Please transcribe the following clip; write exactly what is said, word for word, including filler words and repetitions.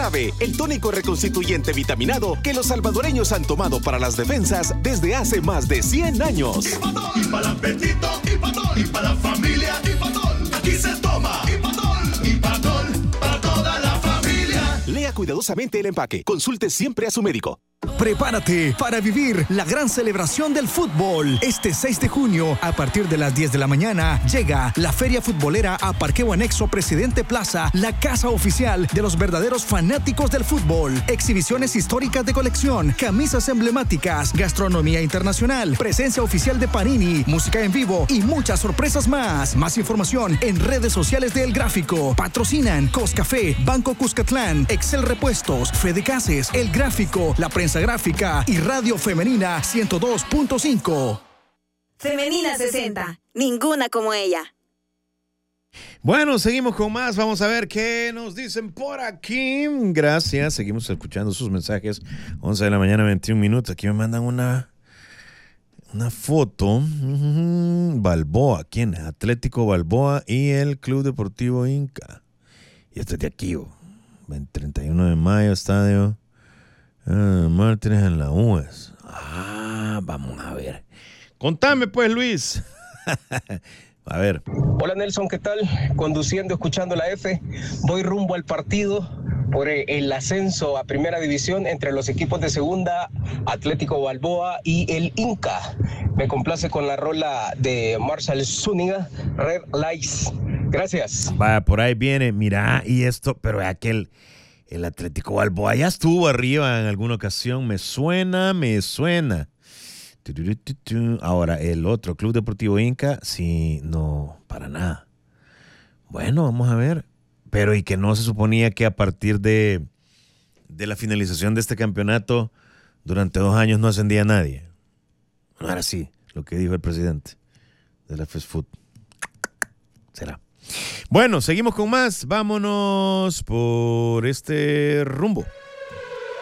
Jarabe, el tónico reconstituyente vitaminado que los salvadoreños han tomado para las defensas desde hace más de cien años. Hipatol, y para el apetito, Hipatol, y para la familia, Hipatol. Aquí se toma Hipatol, Hipatol, para toda la familia. Lea cuidadosamente el empaque. Consulte siempre a su médico. Prepárate para vivir la gran celebración del fútbol. Este seis de junio, a partir de las diez de la mañana, llega la Feria Futbolera a Parqueo Anexo Presidente Plaza, la casa oficial de los verdaderos fanáticos del fútbol. Exhibiciones históricas de colección, camisas emblemáticas, gastronomía internacional, presencia oficial de Panini, música en vivo y muchas sorpresas más. Más información en redes sociales de El Gráfico. Patrocinan Coscafé, Banco Cuscatlán, Excel Repuestos, Fede Cases, El Gráfico, la prensa gráfica y Radio Femenina ciento dos punto cinco. Femenina sesenta, ninguna como ella. Bueno, seguimos con más. Vamos a ver qué nos dicen por aquí. Gracias, seguimos escuchando sus mensajes. once de la mañana, veintiún minutos. Aquí me mandan una una foto. Balboa, ¿quién es? Atlético Balboa y el Club Deportivo Inca. Y este es de aquí, oh. treinta y uno de mayo, estadio Ah, Martínez en la U E S. Ah, vamos a ver. Contame pues, Luis. A ver. Hola Nelson, ¿qué tal? Conduciendo, escuchando la F. Voy rumbo al partido por el ascenso a Primera División entre los equipos de Segunda, Atlético Balboa y el Inca. Me complace con la rola de Marshall Zúñiga, Red Lights. Gracias. Vaya, por ahí viene. Mira, y esto, pero aquel... El Atlético Balboa ya estuvo arriba en alguna ocasión. Me suena, me suena. Ahora, el otro, Club Deportivo Inca, sí, no, para nada. Bueno, vamos a ver. Pero y que no se suponía que a partir de, de la finalización de este campeonato, durante dos años no ascendía nadie. No era así lo que dijo el presidente de la Fast Food. Será. Bueno, seguimos con más. Vámonos por este rumbo.